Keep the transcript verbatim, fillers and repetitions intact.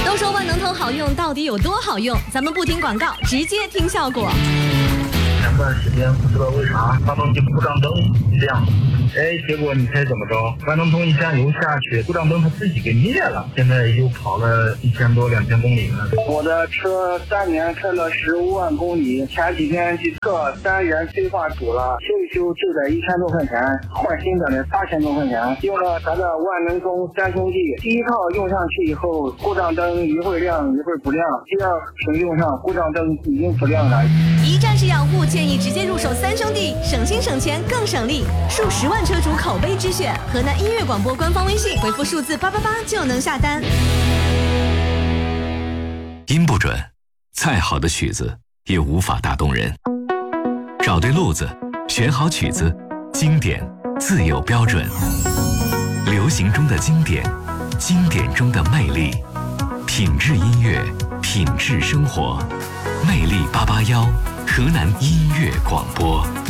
都说万能通好用，到底有多好用？咱们不听广告，直接听效果。 前段时间不知道为啥发动机故障灯亮，哎，结果你猜怎么着？万能通一加油下去，故障灯它自己给灭了。现在又跑了一千多两千公里了。 我的车三年开了十五万公里，前几天去测单元催化组了，修一修就得一千多块钱，换新的呢八千多块钱。用了咱的万能通三兄弟，第一套用上去以后，故障灯一会儿亮一会儿不亮，第二次用上故障灯已经不亮了。 一站式养护，建议直接入手三兄弟，省心省钱更省力。数十万车主口碑之选，河南音乐广播官方微信回复数字八八八就能下单。 音不准，再好的曲子也无法打动人。找对路子，选好曲子，经典自有标准。流行中的经典，经典中的魅力，品质音乐，品质生活。魅力八八幺，河南音乐广播。